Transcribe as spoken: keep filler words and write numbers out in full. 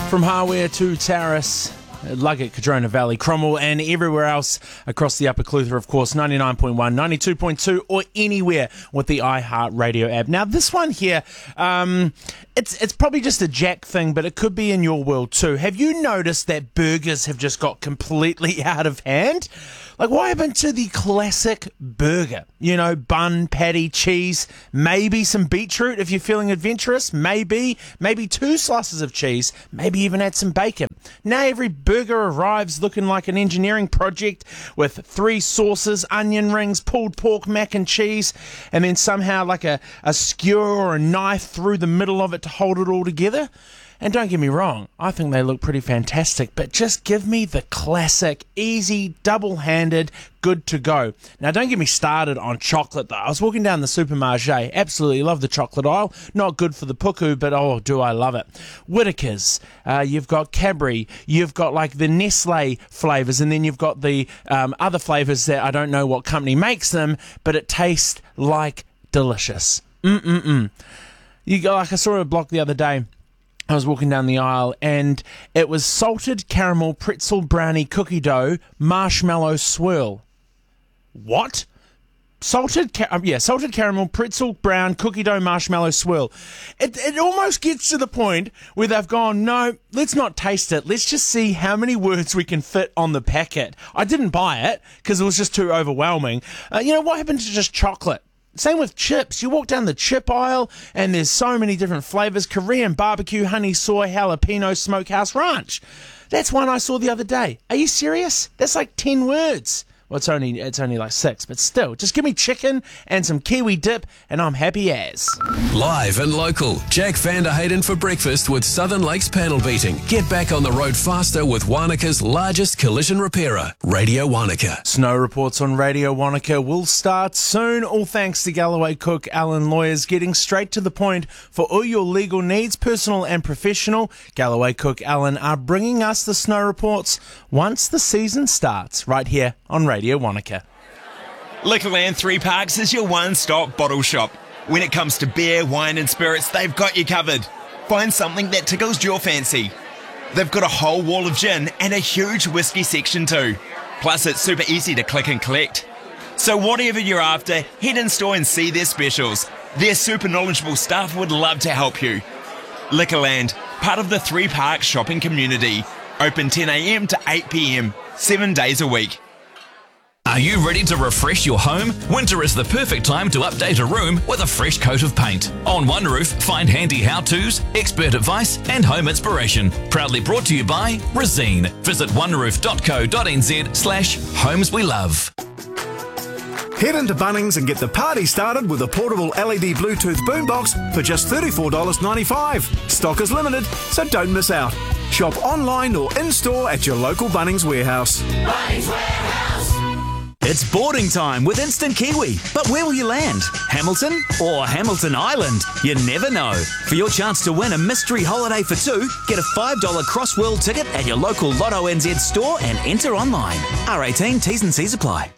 From Hawea to Terrace, Luggett, Cadrona Valley, Cromwell, and everywhere else across the Upper Clutha, of course, ninety-nine point one, ninety-two point two, or anywhere with the iHeartRadio app. Now, this one here, um, it's it's probably just a Jack thing, but it could be in your world too. Have you noticed that burgers have just got completely out of hand? Like, what happened to the classic burger? You know, bun, patty, cheese, maybe some beetroot if you're feeling adventurous, maybe, maybe two slices of cheese, maybe even add some bacon. Now every burger arrives looking like an engineering project with three sauces, onion rings, pulled pork, mac and cheese, and then somehow like a, a skewer or a knife through the middle of it to hold it all together. And don't get me wrong, I think they look pretty fantastic, but just give me the classic, easy, double-handed, good to go. Now, don't get me started on chocolate, though. I was walking down the supermarché, absolutely love the chocolate aisle. Not good for the puku, but oh, do I love it. Whittaker's, uh, you've got Cadbury, you've got like the Nestle flavours, and then you've got the um, other flavours that I don't know what company makes them, but it tastes like delicious. Mm-mm-mm. You go, like I saw a block the other day. I was walking down the aisle and it was salted caramel pretzel brownie cookie dough marshmallow swirl. What? Salted, ca- um, yeah, salted caramel pretzel brown cookie dough marshmallow swirl. It it almost gets to the point where they've gone, no, let's not taste it. Let's just see how many words we can fit on the packet. I didn't buy it because it was just too overwhelming. Uh, you know, what happened to just chocolate? Same with chips. You walk down the chip aisle and there's so many different flavors. Korean barbecue, honey soy, jalapeno, smokehouse ranch. That's one I saw the other day. Are you serious? That's like ten words. Well, it's only it's only like six, but still, just give me chicken and some kiwi dip, and I'm happy as. Live and local, Jack van der Hayden for breakfast with Southern Lakes Panel Beating. Get back on the road faster with Wanaka's largest collision repairer, Radio Wanaka. Snow reports on Radio Wanaka will start soon, all thanks to Galloway Cook Allen Lawyers, getting straight to the point for all your legal needs, personal and professional. Galloway Cook Allen are bringing us the snow reports once the season starts, right here on Radio Radio Wanaka. Liquorland Three Parks is your one-stop bottle shop. When it comes to beer, wine and spirits, they've got you covered. Find something that tickles your fancy. They've got a whole wall of gin and a huge whiskey section too. Plus, it's super easy to click and collect. So whatever you're after, head in store and see their specials. Their super knowledgeable staff would love to help you. Liquorland, part of the Three Parks shopping community. Open ten a.m. to eight p.m, seven days a week. Are you ready to refresh your home? Winter is the perfect time to update a room with a fresh coat of paint. On One Roof, find handy how-tos, expert advice and home inspiration. Proudly brought to you by Resene. Visit oneroof.co.nz slash homes we love. Head into Bunnings and get the party started with a portable L E D Bluetooth boombox for just thirty-four dollars ninety-five. Stock is limited, so don't miss out. Shop online or in-store at your local Bunnings warehouse. Bunnings Warehouse. It's boarding time with Instant Kiwi. But where will you land? Hamilton or Hamilton Island? You never know. For your chance to win a mystery holiday for two, get a five dollars Crossworld ticket at your local Lotto N Z store and enter online. R eighteen T's and C's apply.